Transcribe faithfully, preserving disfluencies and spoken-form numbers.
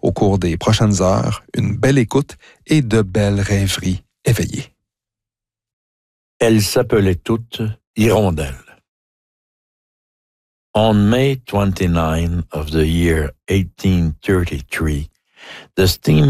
au cours des prochaines heures, une belle écoute et de belles rêveries éveillées. Elles s'appelaient toutes hirondelles. On May twenty-ninth of the year eighteen thirty-three, the steam